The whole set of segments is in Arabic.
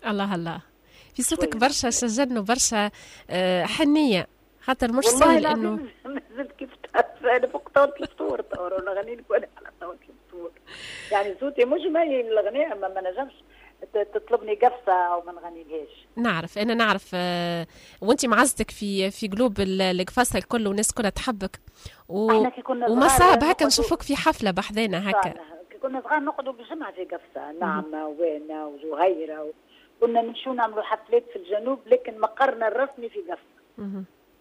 الله الله، في صوتك برشا شجن وبرشا حنيه، خاطر مش سهل انه مازلت كيف انا فوق طاولة الفطور ولا غني لك ولا على طاولة الفطور. يعني صوتي مش مايل للغناء، ما نجمش تطلبني قفصه او ما نغنيلهاش. نعرف انا نعرف. وانت معزتك في قلوب القفاصه الكل والناس كلها تحبك وما صعب هكا نشوفوك في حفله بحذانا هكا. كي كنا صغار نقعدوا بالجمعه في قفصه، نعمه وانا وزهيره كنا نمشيو نعملوا حفلات في الجنوب، لكن مقرنا الرسمي في قفصه.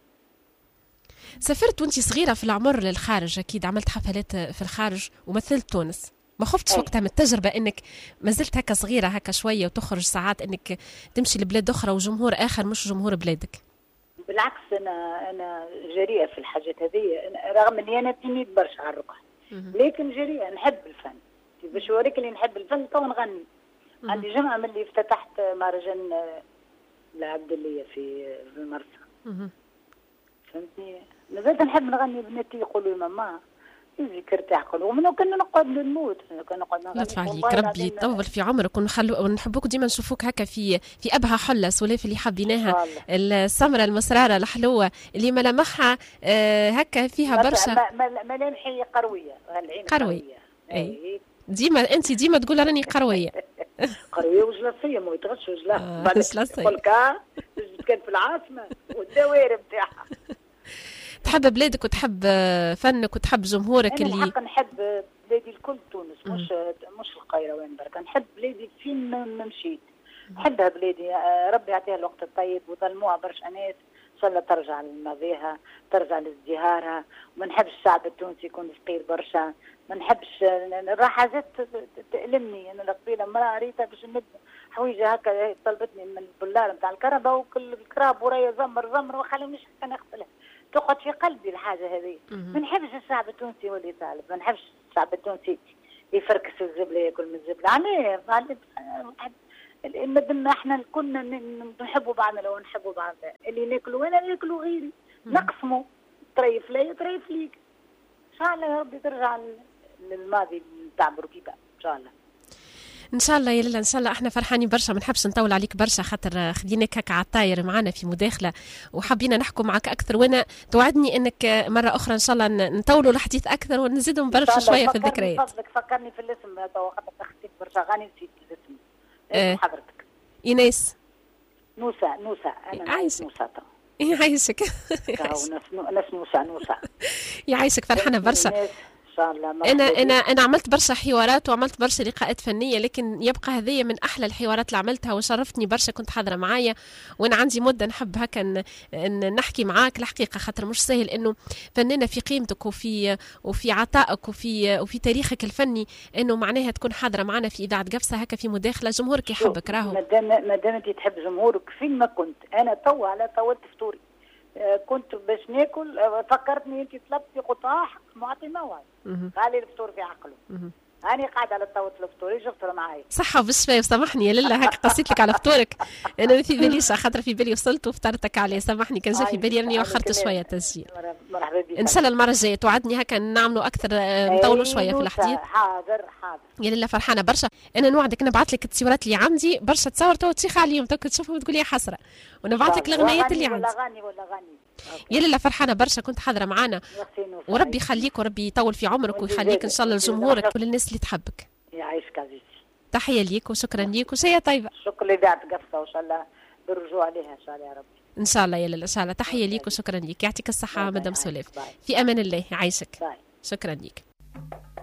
سافرت وانت صغيره في العمر للخارج، اكيد عملت حفلات في الخارج ومثلت تونس، ما خفتش وقتها من التجربه انك ما زلت هكا صغيره هكا شويه وتخرج ساعات انك تمشي لبلاد اخرى وجمهور اخر مش جمهور بلادك؟ بالعكس انا جريئه في الحاجات هذه، رغم اني انا تيميد برشا على الركح، لكن جريئه نحب الفن. باش نوريك اللي نحب الفن تو نغني. عندي جمعه من اللي افتتحت مهرجان العبد الله في المرسى. فهمتني؟ مازلت نحب نغني. بناتي يقولوا ماما يجيك ارتاح قلوب، من كنا نقعد نموت، كنا نقعد نغني. لطف عليك، ربي يطول في عمرك ونحبوك ديما نشوفوك هكا في ابهى حله سوالف اللي حبيناها، السمره المسراره الحلوه اللي ملامحها هكا فيها برشا ملامحي قرويه، العين قرويه. اي انت ديما تقول راني قرويه. قرويه وجلاسيه، ما يتغش وجلاسيه بعد كل كان في العاصمه والدوائر نتاعها. تحب بلادك وتحب فنك وتحب جمهورك أنا اللي الحق نحب بلادي الكل، تونس مش القيروان برك، نحب بلادي فين ما مشيت نحبها بلادي. ربي يعطيها الوقت الطيب وظلموها برشا ناس، ان شاء الله ترجع لماضيها، ترجع لازدهارها. وما نحبش الشعب التونسي يكون فقير برشا، ما نحبش الراحة تألمني. انا قبيله مرة ريتها باش نمد حويجه هكا، طلبتني من البلار نتاع الكهرباء وكل الكراب ورايا زمر وما خلونيش حتى نغسلها، تقعد في قلبي الحاجه هذه. ما نحبش الشعب التونسي هو اللي يطالب، ما نحبش الشعب التونسي يفركس الزبله ياكل من الزبله. عليه ما احنا كنا نحبوا بعضنا، لو نحبوا بعضنا اللي ناكلوا وانا ناكلوا غيري، نقسموا، طريف لي طريف ليك. ان شاء الله يا ربي ترجع للماضي نتاع بورقيبه ان شاء الله. ان شاء الله يا لاله، ان شاء الله. احنا فرحانين برشا، ما نحبش نطول عليك برشا خاطر خديناك هكا على الطاير معنا في مداخله وحابين نحكوا معك اكثر، وانا توعدني انك مره اخرى ان شاء الله نطولوا الحديث اكثر ونزيدوا برشا شويه في الذكريات. فضلك فكرني في الاسم تو، خاطر اختك برشا غاني نسيت الاسم. حضرتك ايناس نوسة. انا عايشك نوسة. يعيشك ناس نوسة يعيشك. فرحانه برشا. انا عملت برشا حوارات وعملت برشا لقاءات فنيه، لكن يبقى هذه من احلى الحوارات اللي عملتها وشرفتني برشا. كنت حاضره معايا وانا عندي مده نحب هكا نحكي معاك الحقيقه، خاطر مش سهل انه فنانه في قيمتك وفي عطائك وفي تاريخك الفني انه معناها تكون حاضره معنا في اذاعه قفصه هكا في مداخله. جمهورك يحبك راهو. ما دام انت تحب جمهورك فين ما كنت. انا تو على طولت فطوري، كنت باش ناكل فكرتني انت طلبتي قطاع معطي موعد، قال الفطور في عقله. أنا قاعدة على طاولة الفطور، جبت معايا صحة وبالشفاء. وسامحني يا لله هيك قصيت لك على فطورك، أنا في باليش خاطر في بالي وصلت وفطرتك عليه. سامحني كان جا في بالي أني أخرت شوية تسجيل. مرحبا بك. إن شاء الله المرة الجاية توعدني هكا نعملوا أكثر، نطولوا شوية في الحديث. حاضر يا لله فرحانة برشا. أنا نوعدك نبعث لك التصويرات اللي عندي برشا، تصور تو تشيخ عليهم تو تشوفهم وتقول يا حسرة، ونبعث لك الأغنيات اللي عندي. ولا غني يا لله فرحانة برشا. كنت حاضرة معانا وربي يخليك وربي يطول في عمرك ويخليك إن شاء الله لجمهورك وللناس اللي تحبك. يعيشك عزيزي. تحية ليك وشكرا ليك وشيء طيبة. شكرا لذات قصة وإن شاء الله بالرجوع عليها إن شاء الله يا رب. إن شاء الله يا لله إن شاء الله. تحية ليك وشكرا ليك. يعطيك الصحة مدام سوليف. في أمان الله. يعيشك. شكرا ليك.